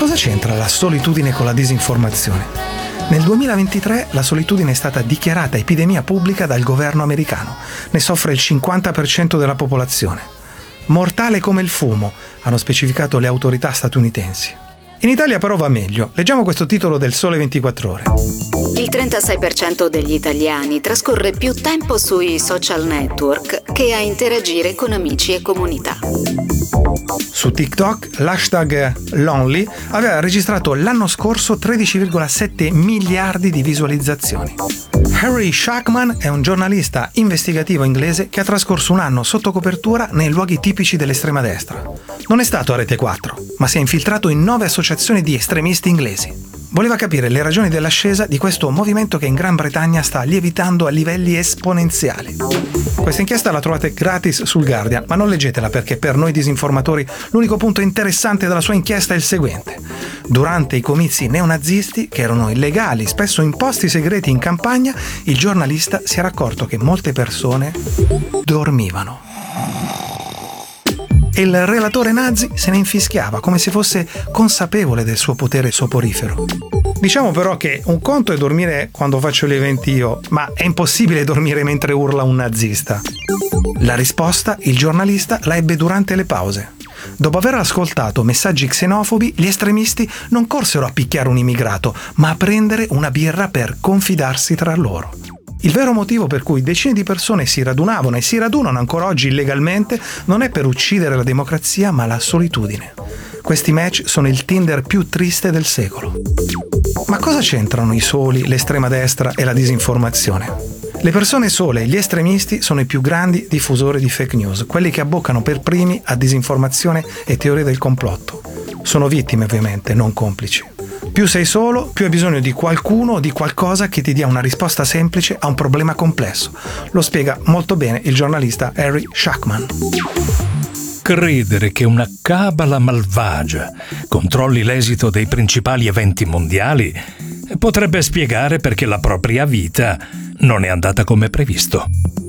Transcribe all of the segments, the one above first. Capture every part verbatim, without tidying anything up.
cosa c'entra la solitudine con la disinformazione? Nel duemilaventitré la solitudine è stata dichiarata epidemia pubblica dal governo americano. Ne soffre il cinquanta per cento della popolazione. Mortale come il fumo, hanno specificato le autorità statunitensi. In Italia però va meglio. Leggiamo questo titolo del Sole ventiquattro Ore. Il trentasei per cento degli italiani trascorre più tempo sui social network che a interagire con amici e comunità. Su TikTok l'hashtag Lonely aveva registrato l'anno scorso tredici virgola sette miliardi di visualizzazioni. Harry Shackman è un giornalista investigativo inglese che ha trascorso un anno sotto copertura nei luoghi tipici dell'estrema destra. Non è stato a Rete quattro, ma si è infiltrato in nove associazioni di estremisti inglesi. Voleva capire le ragioni dell'ascesa di questo movimento che in Gran Bretagna sta lievitando a livelli esponenziali. Questa inchiesta la trovate gratis sul Guardian, ma non leggetela perché per noi disinformatori l'unico punto interessante della sua inchiesta è il seguente. Durante i comizi neonazisti, che erano illegali, spesso in posti segreti in campagna, il giornalista si era accorto che molte persone dormivano. E il relatore nazi se ne infischiava come se fosse consapevole del suo potere soporifero. Diciamo però che un conto è dormire quando faccio gli eventi io, ma è impossibile dormire mentre urla un nazista. La risposta il giornalista la ebbe durante le pause. Dopo aver ascoltato messaggi xenofobi, gli estremisti non corsero a picchiare un immigrato, ma a prendere una birra per confidarsi tra loro. Il vero motivo per cui decine di persone si radunavano e si radunano ancora oggi illegalmente non è per uccidere la democrazia, ma la solitudine. Questi match sono il Tinder più triste del secolo. Ma cosa c'entrano i soli, l'estrema destra e la disinformazione? Le persone sole e gli estremisti sono i più grandi diffusori di fake news, quelli che abboccano per primi a disinformazione e teorie del complotto. Sono vittime ovviamente, non complici. Più sei solo, più hai bisogno di qualcuno o di qualcosa che ti dia una risposta semplice a un problema complesso. Lo spiega molto bene il giornalista Harry Shackman. Credere che una cabala malvagia controlli l'esito dei principali eventi mondiali potrebbe spiegare perché la propria vita non è andata come previsto.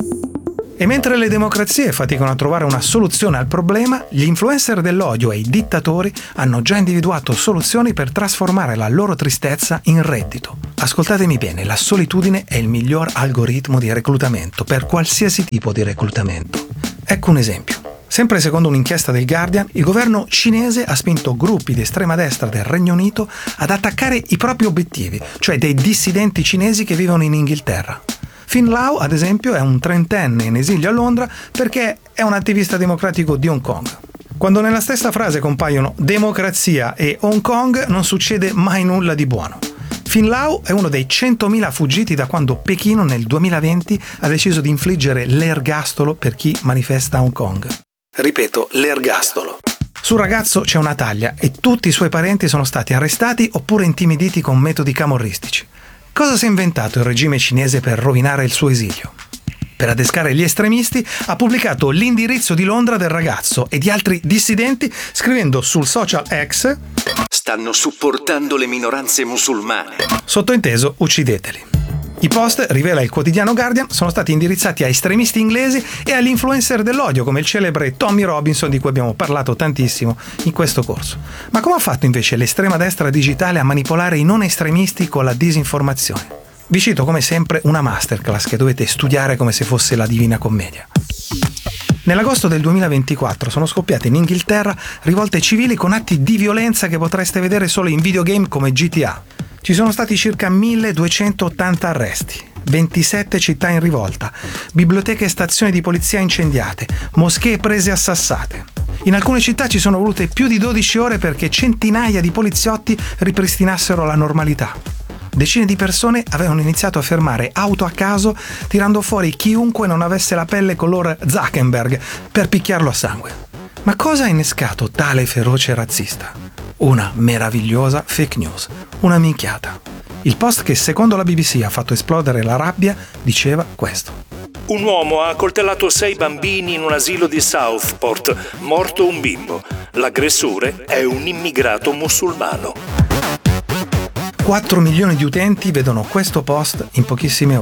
E mentre le democrazie faticano a trovare una soluzione al problema, gli influencer dell'odio e i dittatori hanno già individuato soluzioni per trasformare la loro tristezza in reddito. Ascoltatemi bene, la solitudine è il miglior algoritmo di reclutamento per qualsiasi tipo di reclutamento. Ecco un esempio. Sempre secondo un'inchiesta del Guardian, il governo cinese ha spinto gruppi di estrema destra del Regno Unito ad attaccare i propri obiettivi, cioè dei dissidenti cinesi che vivono in Inghilterra. Finn Lau, ad esempio, è un trentenne in esilio a Londra perché è un attivista democratico di Hong Kong. Quando nella stessa frase compaiono democrazia e Hong Kong non succede mai nulla di buono. Finn Lau è uno dei centomila fuggiti da quando Pechino nel duemilaventi ha deciso di infliggere l'ergastolo per chi manifesta a Hong Kong. Ripeto, l'ergastolo. Sul ragazzo c'è una taglia e tutti i suoi parenti sono stati arrestati oppure intimiditi con metodi camorristici. Cosa si è inventato il regime cinese per rovinare il suo esilio? Per adescare gli estremisti ha pubblicato l'indirizzo di Londra del ragazzo e di altri dissidenti scrivendo sul social X: stanno supportando le minoranze musulmane. Sottointeso, uccideteli. I post, rivela il quotidiano Guardian, sono stati indirizzati a estremisti inglesi e agli influencer dell'odio come il celebre Tommy Robinson di cui abbiamo parlato tantissimo in questo corso. Ma come ha fatto invece l'estrema destra digitale a manipolare i non estremisti con la disinformazione? Vi cito come sempre una masterclass che dovete studiare come se fosse la Divina Commedia. Nell'agosto del duemilaventiquattro sono scoppiate in Inghilterra rivolte civili con atti di violenza che potreste vedere solo in videogame come G T A. Ci sono stati circa milleduecentottanta arresti, ventisette città in rivolta, biblioteche e stazioni di polizia incendiate, moschee prese a sassate. In alcune città ci sono volute più di dodici ore perché centinaia di poliziotti ripristinassero la normalità. Decine di persone avevano iniziato a fermare auto a caso tirando fuori chiunque non avesse la pelle color Zuckerberg per picchiarlo a sangue. Ma cosa ha innescato tale feroce razzista? Una meravigliosa fake news, una minchiata. Il post che secondo la B B C ha fatto esplodere la rabbia diceva questo. Un uomo ha accoltellato sei bambini in un asilo di Southport, morto un bimbo. L'aggressore è un immigrato musulmano. quattro milioni di utenti vedono questo post in pochissime ore.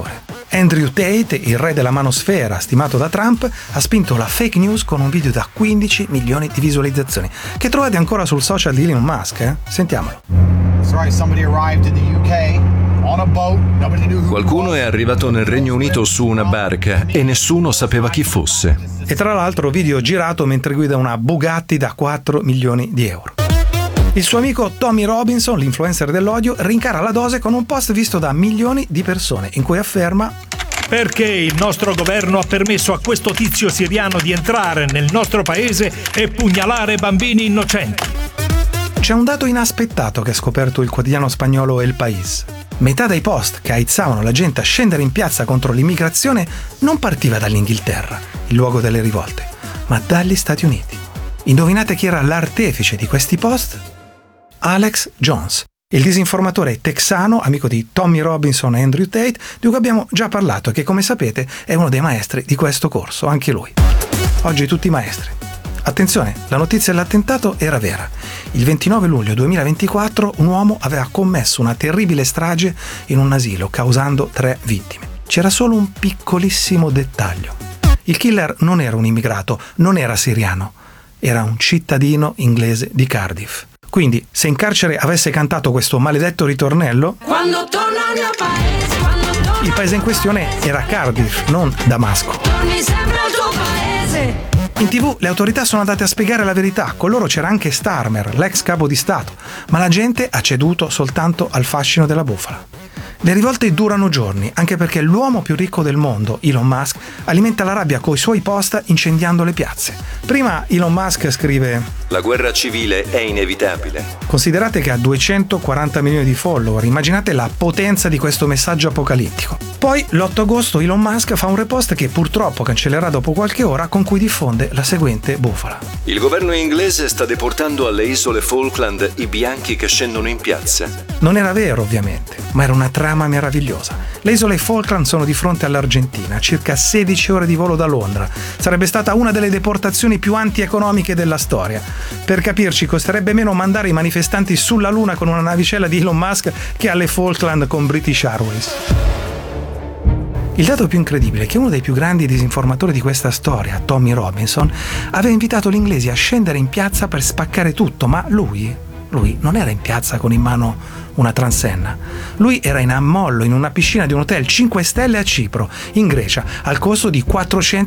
Andrew Tate, il re della manosfera stimato da Trump, ha spinto la fake news con un video da quindici milioni di visualizzazioni, che trovate ancora sul social di Elon Musk, eh? Sentiamolo. Qualcuno è arrivato nel Regno Unito su una barca e nessuno sapeva chi fosse. E tra l'altro video girato mentre guida una Bugatti da quattro milioni di euro. Il suo amico Tommy Robinson, l'influencer dell'odio, rincara la dose con un post visto da milioni di persone in cui afferma: perché il nostro governo ha permesso a questo tizio siriano di entrare nel nostro paese e pugnalare bambini innocenti? C'è un dato inaspettato che ha scoperto il quotidiano spagnolo El País. Metà dei post che aizzavano la gente a scendere in piazza contro l'immigrazione non partiva dall'Inghilterra, il luogo delle rivolte, ma dagli Stati Uniti. Indovinate chi era l'artefice di questi post? Alex Jones, il disinformatore texano, amico di Tommy Robinson e Andrew Tate, di cui abbiamo già parlato e che, come sapete, è uno dei maestri di questo corso, anche lui. Oggi tutti maestri. Attenzione, la notizia dell'attentato era vera. Il ventinove luglio duemilaventiquattro un uomo aveva commesso una terribile strage in un asilo, causando tre vittime. C'era solo un piccolissimo dettaglio. Il killer non era un immigrato, non era siriano, era un cittadino inglese di Cardiff. Quindi, se in carcere avesse cantato questo maledetto ritornello, quando torna al mio paese, quando torna il paese in questione era Cardiff, non Damasco. Torni sempre al tuo paese. In tv le autorità sono andate a spiegare la verità, con loro c'era anche Starmer, l'ex capo di Stato, ma la gente ha ceduto soltanto al fascino della bufala. Le rivolte durano giorni, anche perché l'uomo più ricco del mondo, Elon Musk, alimenta la rabbia coi suoi post incendiando le piazze. Prima Elon Musk scrive: la guerra civile è inevitabile. Considerate che ha duecentoquaranta milioni di follower, immaginate la potenza di questo messaggio apocalittico. Poi l'otto agosto Elon Musk fa un repost che purtroppo cancellerà dopo qualche ora, con cui diffonde la seguente bufala. Il governo inglese sta deportando alle isole Falkland i bianchi che scendono in piazza. Non era vero, ovviamente, ma era una trama meravigliosa. Le isole Falkland sono di fronte all'Argentina, a circa sedici ore di volo da Londra. Sarebbe stata una delle deportazioni più antieconomiche della storia. Per capirci, costerebbe meno mandare i manifestanti sulla Luna con una navicella di Elon Musk che alle Falkland con British Airways. Il dato più incredibile è che uno dei più grandi disinformatori di questa storia, Tommy Robinson, aveva invitato gli inglesi a scendere in piazza per spaccare tutto, ma lui, lui non era in piazza con in mano una transenna. Lui era in ammollo in una piscina di un hotel cinque stelle a Cipro, in Grecia, al costo di quattrocento